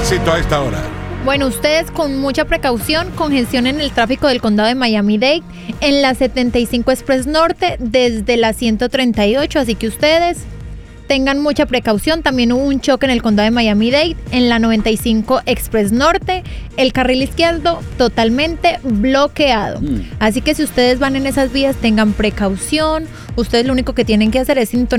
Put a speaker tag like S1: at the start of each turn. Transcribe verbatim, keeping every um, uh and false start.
S1: tránsito a esta hora.
S2: Bueno, ustedes con mucha precaución, congestión en el tráfico del condado de Miami-Dade, en la setenta y cinco Express Norte, desde la ciento treinta y ocho, así que ustedes tengan mucha precaución. También hubo un choque en el condado de Miami-Dade, en la noventa y cinco Express Norte, el carril izquierdo totalmente bloqueado. Mm. Así que si ustedes van en esas vías, tengan precaución. Ustedes lo único que tienen que hacer es sintonizar